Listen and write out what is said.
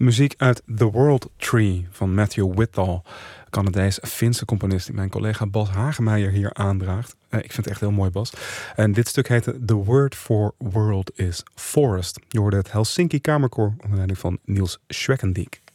Muziek uit The World Tree van Matthew Whitall, Canadees-Finse componist die mijn collega Bas Hagemeyer hier aandraagt. Ik vind het echt heel mooi, Bas. En dit stuk heette The Word for World is Forest. Je hoorde het Helsinki Kamerkoor onder leiding van Niels Schweckendijk.